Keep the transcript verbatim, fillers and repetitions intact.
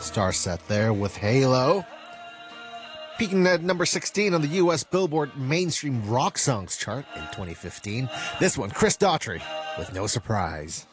Starset there with Halo. Peaking at number sixteen on the U S Billboard Mainstream Rock Songs chart in twenty fifteen. This one, Chris Daughtry with No Surprise.